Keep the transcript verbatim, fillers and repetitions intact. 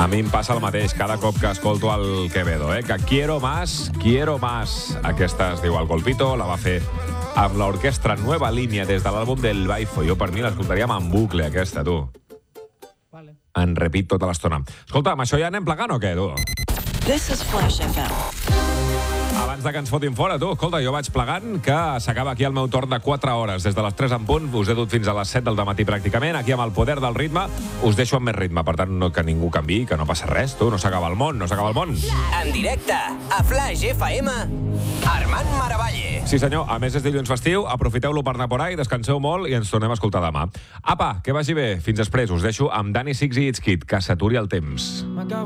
A mi em passa el mateix cada cop que escolto el Quevedo, eh? Que quiero más, quiero más. Aquesta es diu El Golpito, la va fer amb l'orquestra Nueva Línea des de l'àlbum del Baifo. Jo per mi l'escoltaríem en bucle, aquesta, tu. Vale. En repeat tota l'estona. Escolta, amb això ja anem plegant o què, tu? This is Flash F M. Abans de que ens fotin fora, tu, escolta, jo vaig plegant, que s'acaba aquí el meu torn de quatre hores. Des de les tres en punt, us he dut fins a les set del dematí pràcticament. Aquí amb el poder del ritme, us deixo amb més ritme. Per tant, no, que ningú canviï, que no passa res, tu. No s'acaba el món, no s'acaba el món. En directe, a Flash F M, Armand Maravalle. Sí, senyor. A més, és dilluns festiu. Aprofiteu-lo per anar por ahí, descanseu molt i ens tornem a escoltar demà. Apa, que vagi bé. Fins després. Us deixo amb Dani Six i It's Kid. Que s'aturi el temps.